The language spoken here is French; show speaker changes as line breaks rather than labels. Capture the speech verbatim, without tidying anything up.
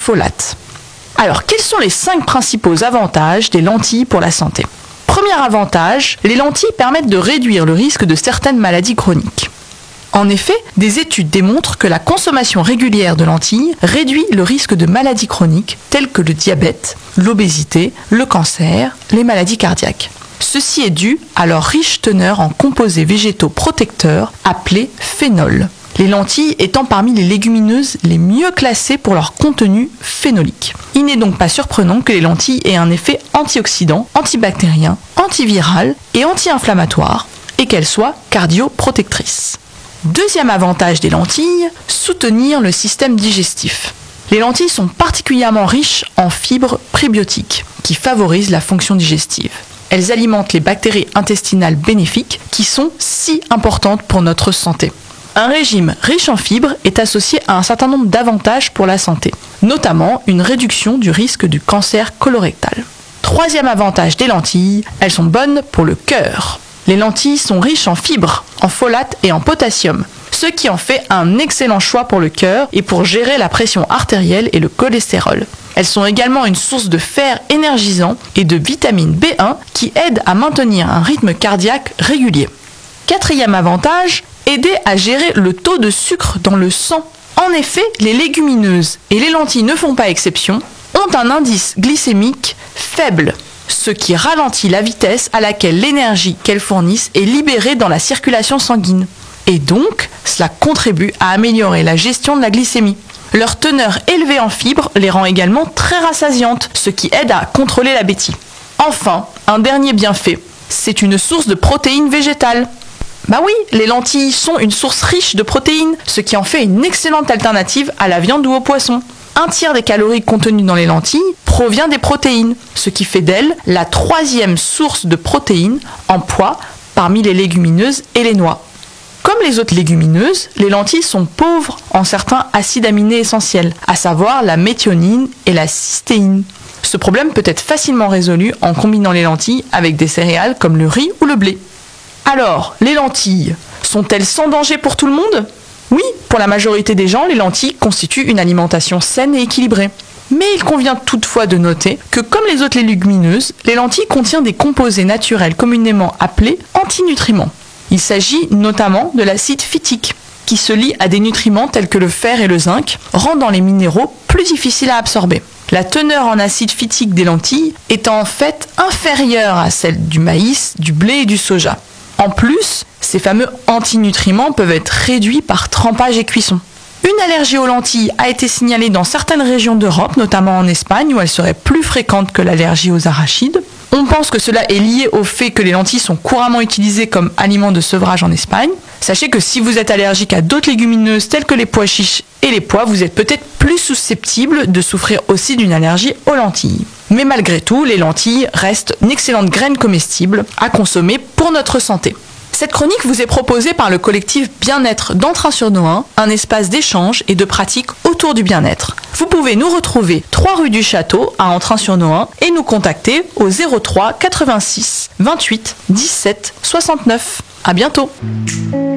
folates. Alors, quels sont les cinq principaux avantages des lentilles pour la santé ? Premier avantage, les lentilles permettent de réduire le risque de certaines maladies chroniques. En effet, des études démontrent que la consommation régulière de lentilles réduit le risque de maladies chroniques telles que le diabète, l'obésité, le cancer, les maladies cardiaques. Ceci est dû à leur riche teneur en composés végétaux protecteurs appelés phénols. Les lentilles étant parmi les légumineuses les mieux classées pour leur contenu phénolique. Il n'est donc pas surprenant que les lentilles aient un effet antioxydant, antibactérien, antiviral et anti-inflammatoire, et qu'elles soient cardioprotectrices. Deuxième avantage des lentilles, soutenir le système digestif. Les lentilles sont particulièrement riches en fibres prébiotiques, qui favorisent la fonction digestive. Elles alimentent les bactéries intestinales bénéfiques, qui sont si importantes pour notre santé. Un régime riche en fibres est associé à un certain nombre d'avantages pour la santé, notamment une réduction du risque du cancer colorectal. Troisième avantage des lentilles, elles sont bonnes pour le cœur. Les lentilles sont riches en fibres, en folates et en potassium, ce qui en fait un excellent choix pour le cœur et pour gérer la pression artérielle et le cholestérol. Elles sont également une source de fer énergisant et de vitamine B un qui aide à maintenir un rythme cardiaque régulier. Quatrième avantage, aider à gérer le taux de sucre dans le sang. En effet, les légumineuses et les lentilles ne font pas exception, ont un indice glycémique faible, ce qui ralentit la vitesse à laquelle l'énergie qu'elles fournissent est libérée dans la circulation sanguine. Et donc, cela contribue à améliorer la gestion de la glycémie. Leur teneur élevée en fibres les rend également très rassasiantes, ce qui aide à contrôler l'appétit. Enfin, un dernier bienfait, c'est une source de protéines végétales. Bah oui, les lentilles sont une source riche de protéines, ce qui en fait une excellente alternative à la viande ou au poisson. Un tiers des calories contenues dans les lentilles provient des protéines, ce qui fait d'elles la troisième source de protéines en poids parmi les légumineuses et les noix. Comme les autres légumineuses, les lentilles sont pauvres en certains acides aminés essentiels, à savoir la méthionine et la cystéine. Ce problème peut être facilement résolu en combinant les lentilles avec des céréales comme le riz ou le blé. Alors, les lentilles, sont-elles sans danger pour tout le monde ? Oui, pour la majorité des gens, les lentilles constituent une alimentation saine et équilibrée. Mais il convient toutefois de noter que comme les autres légumineuses, les lentilles contiennent des composés naturels communément appelés antinutriments. Il s'agit notamment de l'acide phytique, qui se lie à des nutriments tels que le fer et le zinc, rendant les minéraux plus difficiles à absorber. La teneur en acide phytique des lentilles est en fait inférieure à celle du maïs, du blé et du soja. En plus, ces fameux antinutriments peuvent être réduits par trempage et cuisson. Une allergie aux lentilles a été signalée dans certaines régions d'Europe, notamment en Espagne, où elle serait plus fréquente que l'allergie aux arachides. On pense que cela est lié au fait que les lentilles sont couramment utilisées comme aliment de sevrage en Espagne. Sachez que si vous êtes allergique à d'autres légumineuses telles que les pois chiches et les pois, vous êtes peut-être plus susceptible de souffrir aussi d'une allergie aux lentilles. Mais malgré tout, les lentilles restent une excellente graine comestible à consommer pour notre santé. Cette chronique vous est proposée par le collectif Bien-être d'Entrain-sur-Nohain, un espace d'échange et de pratique autour du bien-être. Vous pouvez nous retrouver trois rue du Château à Entrain-sur-Nohain et nous contacter au zéro trois quatre-vingt-six vingt-huit dix-sept soixante-neuf. À bientôt.